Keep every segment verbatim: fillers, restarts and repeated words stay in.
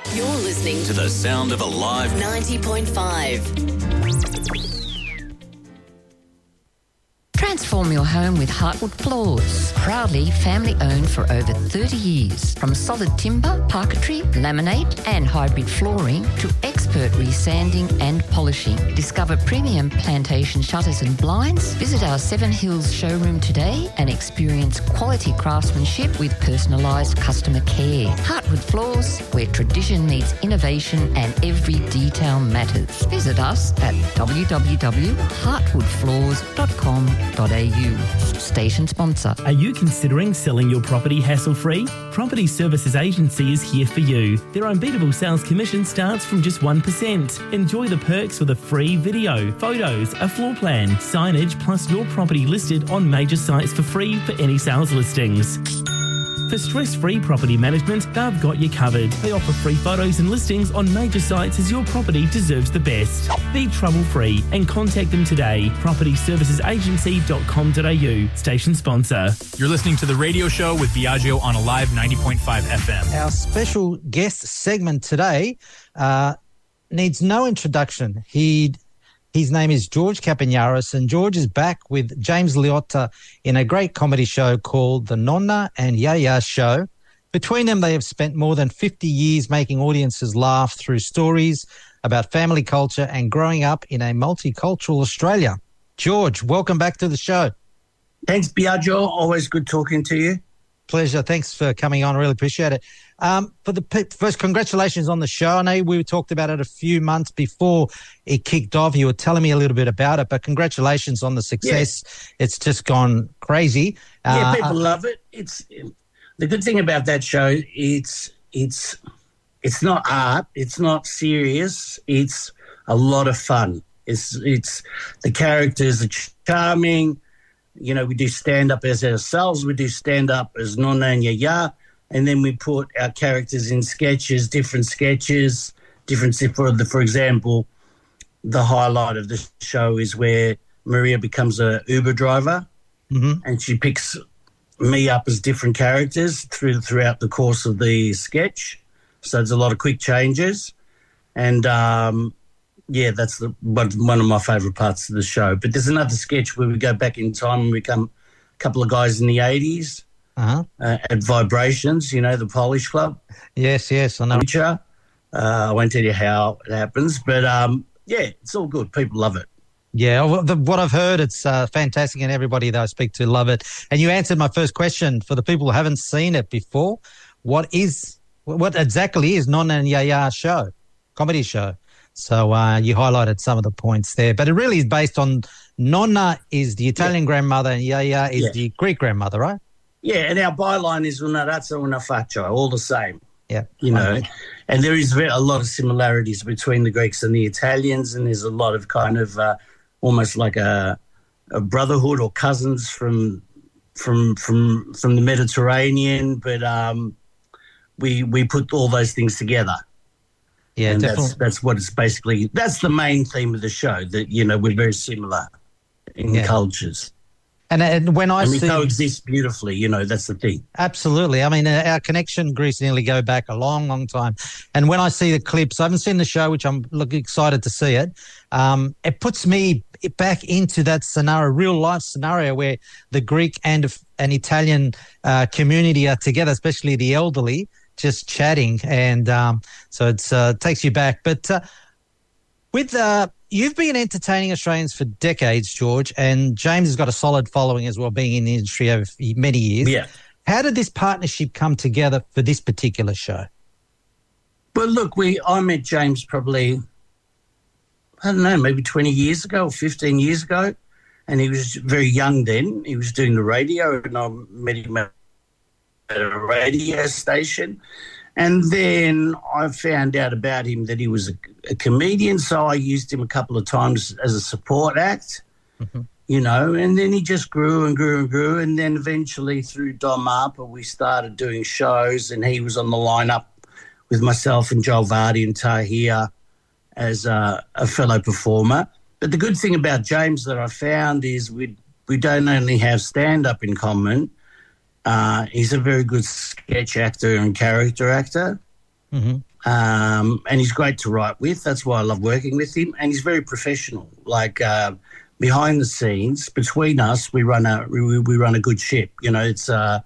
You're listening to the sound of Alive ninety point five. Transform your home with Heartwood Floors. Proudly family owned for over thirty years. From solid timber, parquetry, laminate and hybrid flooring to expert resanding and polishing. Discover premium plantation shutters and blinds. Visit our Seven Hills showroom today and experience quality craftsmanship with personalised customer care. Heartwood Floors, where tradition meets innovation and every detail matters. Visit us at w w w dot heartwood floors dot com dot a u. Station sponsor. Are you considering selling your property hassle-free? Property Services Agency is here for you. Their unbeatable sales commission starts from just one percent. Enjoy the perks with a free video, photos, a floor plan, signage, plus your property listed on major sites for free for any sales listings. For stress-free property management, they've got you covered. They offer free photos and listings on major sites as your property deserves the best. Be trouble-free and contact them today. property services agency dot com dot a u. Station sponsor. You're listening to The Radio Show with Biagio on Alive ninety point five F M. Our special guest segment today uh, needs no introduction. He... His name is George Kapiniaris, and George is back with James Liotta in a great comedy show called The Nonna and Yaya Show. Between them, they have spent more than fifty years making audiences laugh through stories about family culture and growing up in a multicultural Australia. George, welcome back to the show. Thanks, Biagio. Always good talking to you. Pleasure. Thanks for coming on. I really appreciate it. Um, for the first, congratulations on the show. I know we talked about it a few months before it kicked off. You were telling me a little bit about it, but congratulations on the success. Yeah. It's just gone crazy. Yeah, uh, people love it. It's the good thing about that show. It's it's it's not art. It's not serious. It's a lot of fun. It's it's the characters are charming. You know, we do stand-up as ourselves. We do stand-up as Nonna and Yaya. And then we put our characters in sketches, different sketches, different, for, the, for example, the highlight of the show is where Maria becomes a Uber driver, mm-hmm. and she picks me up as different characters through throughout the course of the sketch. So there's a lot of quick changes. And, um, yeah, that's the, one, one of my favourite parts of the show. But there's another sketch where we go back in time and become a couple of guys in the eighties. Uh-huh. Uh, at Vibrations, you know, the Polish club. Yes, yes, I know. Uh, I won't tell you how it happens, but, um, yeah, it's all good. People love it. Yeah, well, the, what I've heard, it's uh, fantastic, and everybody that I speak to love it. And you answered my first question for the people who haven't seen it before. What is, what exactly is Nonna and Yaya Show, comedy show? So uh, you highlighted some of the points there, but it really is based on Nonna is the Italian yeah. grandmother and Yaya is yeah. the Greek grandmother, right? Yeah, and our byline is una razza, una faccia, all the same. Yeah. You know, okay. And there is a lot of similarities between the Greeks and the Italians, and there's a lot of kind of uh, almost like a, a brotherhood or cousins from from from from the Mediterranean, but um, we we put all those things together. Yeah, and definitely. that's that's what it's basically. That's the main theme of the show. That you know we're very similar in yeah. cultures. And, and when I and we see, coexist beautifully, you know, that's the thing. Absolutely. I mean, uh, our connection, Greece, nearly go back a long, long time. And when I see the clips, I haven't seen the show, which I'm look, excited to see it. Um, it puts me back into that scenario, real life scenario where the Greek and an Italian uh, community are together, especially the elderly, just chatting. And um, so it uh, takes you back. But uh, with uh, you've been entertaining Australians for decades, George, and James has got a solid following as well, being in the industry over many years. Yeah. How did this partnership come together for this particular show? Well, look, we I met James probably, I don't know, maybe twenty years ago or fifteen years ago, and he was very young then. He was doing the radio, and I met him at a radio station. And then I found out about him that he was a, a comedian, so I used him a couple of times as a support act, mm-hmm. you know, and then he just grew and grew and grew. And then eventually through Dom Harper, we started doing shows, and he was on the lineup with myself and Joel Vardy and Tahir as a, a fellow performer. But the good thing about James that I found is we we don't only have stand-up in common. Uh, he's a very good sketch actor and character actor. Mm-hmm. Um, and he's great to write with. That's why I love working with him. And he's very professional. Like uh, behind the scenes, between us, we run a we, we run a good ship. You know, it's uh,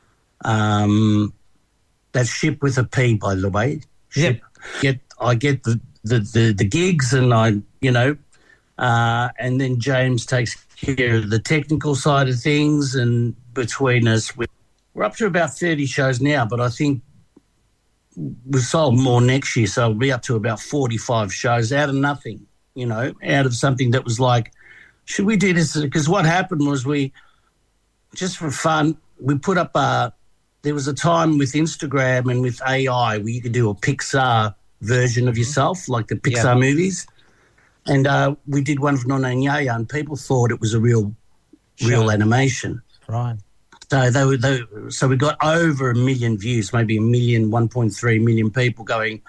um, that ship with a P, by the way. Ship. Yep. Get I get the, the, the, the gigs, and I you know, uh, and then James takes care of the technical side of things. And between us, we, we're up to about thirty shows now. But I think we've sold more next year, so we'll be up to about forty-five shows out of nothing, you know, out of something that was like, should we do this? Because what happened was we, just for fun, we put up a, there was a time with Instagram and with A I where you could do a Pixar version of yourself, like the Pixar yeah. movies. And uh, we did one for Nona and Yaya, and people thought it was a real, sure. real animation. Right. So they were, they, so we got over a million views, maybe a million, one point three million people going,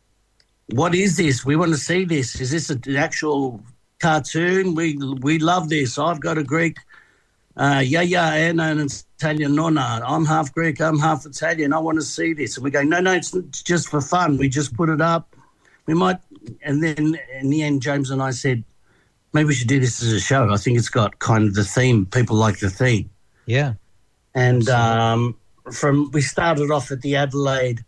what is this? We want to see this. Is this an actual cartoon? We we love this. I've got a Greek, uh, yeah, yeah, and an Italian nonna. I'm half Greek, I'm half Italian. I want to see this. And we go, no, no, it's just for fun. We just put it up. We might, and then in the end, James and I said, maybe we should do this as a show. I think it's got kind of the theme. People like the theme. Yeah. And um, from we started off at the Adelaide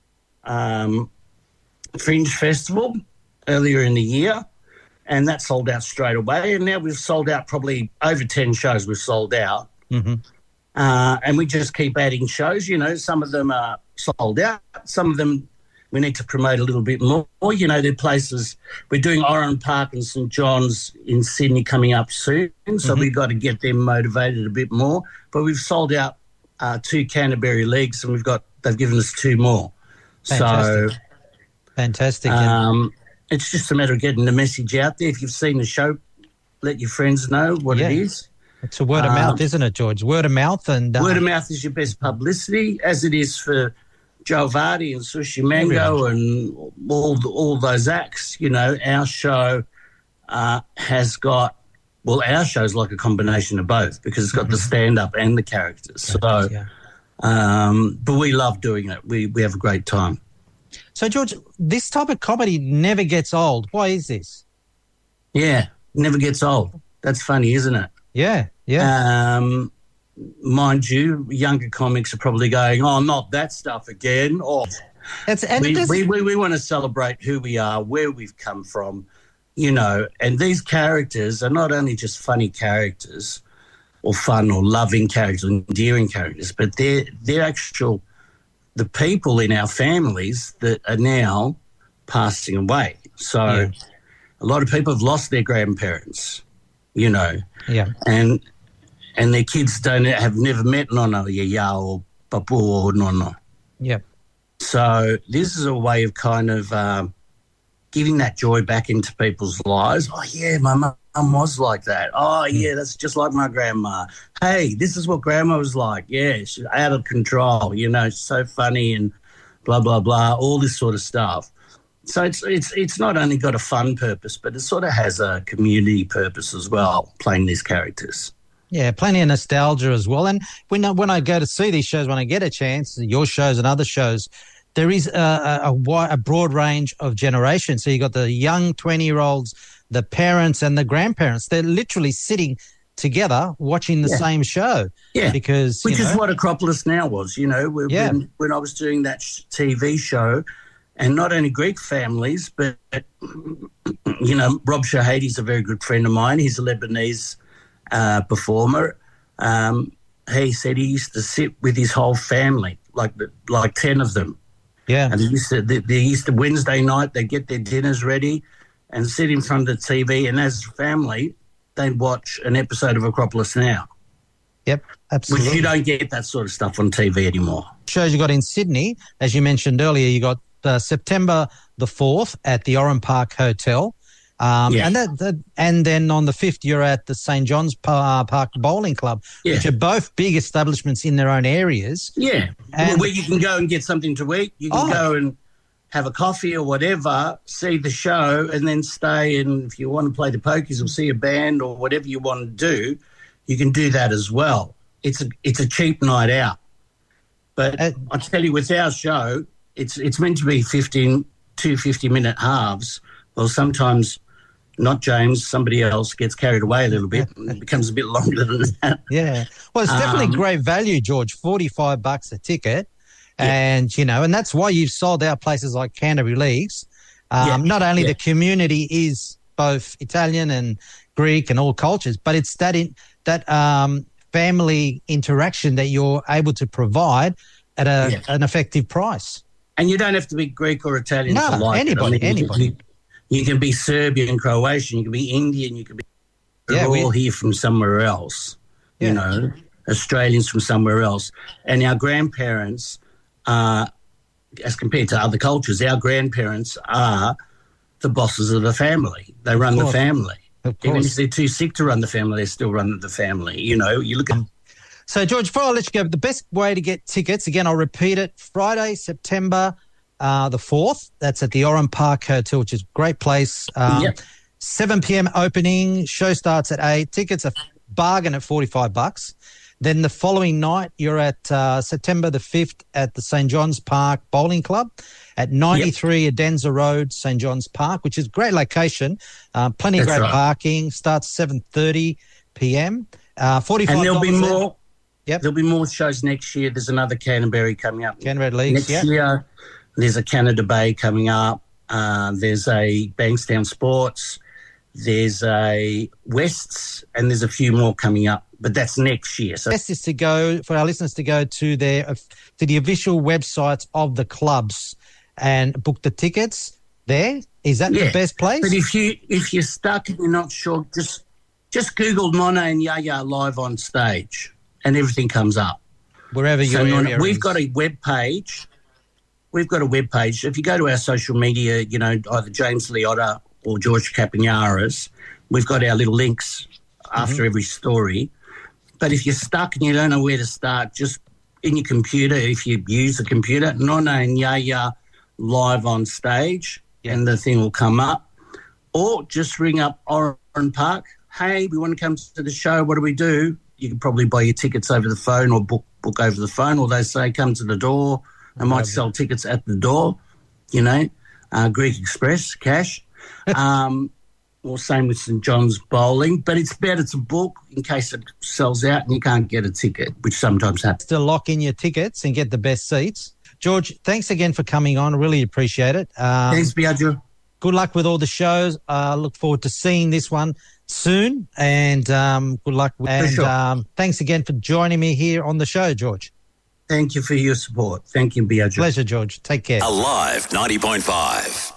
um, Fringe Festival earlier in the year, and that sold out straight away. And now we've sold out probably over ten shows we've sold out. Mm-hmm. Uh, and we just keep adding shows. You know, some of them are sold out. Some of them we need to promote a little bit more. You know, there are places. We're doing Oran Park and St John's in Sydney coming up soon, so mm-hmm. we've got to get them motivated a bit more. But we've sold out uh, two Canterbury leagues, and we've got they've given us two more. Fantastic. So fantastic. Um, it's just a matter of getting the message out there. If you've seen the show, let your friends know what yeah. it is. It's a word of um, mouth, isn't it, George? Word of mouth, and uh, word of mouth is your best publicity, as it is for Joe Vardy and Sushi Mango and all all those acts. You know, our show uh, has got, well, our show's like a combination of both because it's got mm-hmm. the stand-up and the characters. So, yeah. um, but we love doing it. We we have a great time. So, George, this type of comedy never gets old. Why is this? Yeah, never gets old. That's funny, isn't it? Yeah, yeah. Um, mind you, younger comics are probably going, oh, not that stuff again. Or It's, and we, it we, we, we want to celebrate who we are, where we've come from, you know, and these characters are not only just funny characters or fun or loving characters, endearing characters, but they're, they're actual, the people in our families that are now passing away. So Yeah. a lot of people have lost their grandparents, you know, Yeah. and and their kids don't have never met Nonna Yaya or Papu or Nonna. Yeah. So this is a way of kind of um, giving that joy back into people's lives. Oh, yeah, my mum was like that. Oh, yeah, that's just like my grandma. Hey, this is what grandma was like. Yeah, she's out of control, you know, she's so funny and blah, blah, blah, all this sort of stuff. So it's it's it's not only got a fun purpose, but it sort of has a community purpose as well, playing these characters. Yeah, plenty of nostalgia as well. And when I, when I go to see these shows, when I get a chance, your shows and other shows, there is a, a, a, a broad range of generations. So you got the young twenty-year-olds, the parents and the grandparents. They're literally sitting together watching the Yeah. same show. Yeah, Because, which you is know, what Acropolis Now was, you know, when, Yeah. when, when I was doing that sh- T V show, and not only Greek families, but, you know, Rob Shahadi's a very good friend of mine. He's a Lebanese uh, performer. Um, he said he used to sit with his whole family, like like ten of them. yeah. And they used to, they, they used to Wednesday night, they get their dinners ready and sit in front of the T V, and as a family, they'd watch an episode of Acropolis Now, Yep, absolutely. which you don't get that sort of stuff on T V anymore. Shows you got in Sydney, as you mentioned earlier, you got uh, September the fourth at the Oran Park Hotel. Um, Yeah. and that, that, and then on the fifth, you're at the St John's Pa- Park Bowling Club, Yeah. which are both big establishments in their own areas. Yeah, And- where you can go and get something to eat. You can Oh. go and have a coffee or whatever, see the show, and then stay. And if you want to play the pokies or see a band or whatever you want to do, you can do that as well. It's a it's a cheap night out. But Uh, I tell you, with our show, it's it's meant to be fifteen, two fifty-minute halves. Well, sometimes not James, somebody else gets carried away a little bit and it becomes a bit longer than that. Yeah. Well, it's definitely Um, great value, George, forty-five bucks a ticket. And, you know, and that's why you've sold out places like Canterbury Leagues. Um, Yeah, not only yeah. the community is both Italian and Greek and all cultures, but it's that in, that um, family interaction that you're able to provide at a, Yeah. an effective price. And you don't have to be Greek or Italian No, to like anybody, it. I mean, you- anybody. You, you can be Serbian, Croatian, you can be Indian, you can be Yeah, we're we- all here from somewhere else, Yeah. you know, Australians from somewhere else. And our grandparents, uh, as compared to other cultures, our grandparents are the bosses of the family. They run the course. family. Of Even course. if they're too sick to run the family, they still run the family. You know, you look at So, George, before I let you go, the best way to get tickets, again, I'll repeat it, Friday, September uh, the fourth. That's at the Oran Park Hotel, which is a great place. Um, Yep. seven p.m. opening, show starts at eight. Tickets are bargain at forty-five bucks. Then the following night, you're at uh, September the fifth at the Saint John's Park Bowling Club at ninety-three Adenza Road, Saint John's Park, which is a great location. Uh, plenty of That's great right. parking. Starts seven thirty p.m. Uh, forty-five and there'll be dollars more. Yep. There'll be more shows next year. There's another Canterbury coming up. Canterbury Leagues, Next yeah. year, there's a Canada Bay coming up. Uh, there's a Bankstown Sports. There's a Wests, and there's a few more coming up. But that's next year. So Best is to go for our listeners to go to their to the official websites of the clubs and book the tickets there. Is that the Yeah. best place? But if you if you're stuck and you're not sure, just just Google Mono and Yaya live on stage, and everything comes up. Wherever So your Mono- area we've is. got a web page. We've got a web page. If you go to our social media, you know, either James Liotta or George Capignara's, we've got our little links after Mm-hmm. every story. But if you're stuck and you don't know where to start, just in your computer, if you use the computer, Nona and Yaya live on stage, and the thing will come up. Or just ring up Oran Park. Hey, we want to come to the show. What do we do? You can probably buy your tickets over the phone or book book over the phone, or they say come to the door. They might sell tickets at the door, you know, uh, Greek Express, cash. Um, or same with Saint John's Bowling. But it's better to book in case it sells out and you can't get a ticket, which sometimes happens. to lock in your tickets and get the best seats. George, thanks again for coming on. I really appreciate it. Um, Thanks, Biagio. Good luck with all the shows. I uh, look forward to seeing this one soon, and um, good luck. And sure. um, thanks again for joining me here on the show, George. Thank you for your support. Thank you, Biagio. Pleasure, George. Take care. Alive ninety point five.